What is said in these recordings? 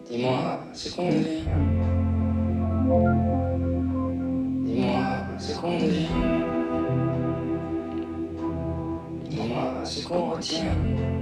Dis-moi ce qu'on devient. Dis-moi ce qu'on devient. Dis-moi ce qu'on retient.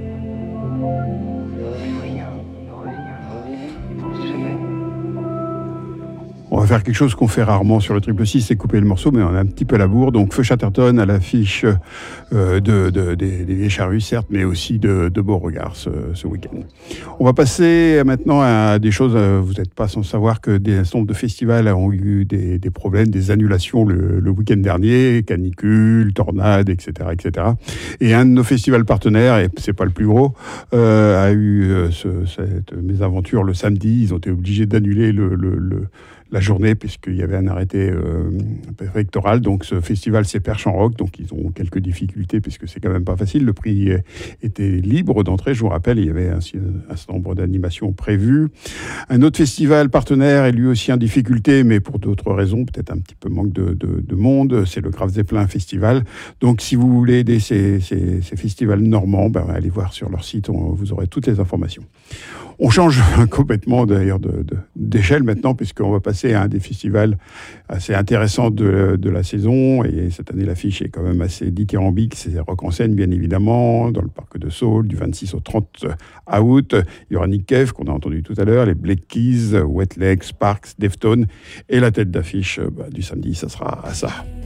Ne reviens, jamais. On va faire quelque chose qu'on fait rarement sur le 666, c'est couper le morceau, mais on a un petit peu la bourre. Donc Feu Chatterton à l'affiche des Vieilles Charrues, certes, mais aussi de Beauregard ce week-end. On va passer maintenant à des choses, vous n'êtes pas sans savoir que des certain nombre de festivals ont eu des problèmes, des annulations le week-end dernier, canicule, tornades, etc., etc. Et un de nos festivals partenaires, et c'est pas le plus gros, a eu cette mésaventure le samedi. Ils ont été obligés d'annuler la journée, puisqu'il y avait un arrêté préfectoral. Donc ce festival, c'est Perche en Rock, donc ils ont quelques difficultés, puisque c'est quand même pas facile. Le prix était libre d'entrée, je vous rappelle, il y avait un certain nombre d'animations prévues. Un autre festival partenaire est lui aussi en difficulté, mais pour d'autres raisons, peut-être un petit peu manque de monde, c'est le Graf Zeppelin Festival. Donc si vous voulez aider ces festivals normands, allez voir sur leur site, vous aurez toutes les informations. On change complètement d'ailleurs d'échelle maintenant, puisqu'on va passer à un des festivals assez intéressants de la saison. Et cette année, l'affiche est quand même assez dithyrambique. C'est Rock en scène, bien évidemment, dans le parc de Saules, du 26 au 30 août. Il y aura Nick Cave, qu'on a entendu tout à l'heure, les Black Keys, Wet Leg, Sparks, Deftones. Et la tête d'affiche du samedi, ça sera à ça.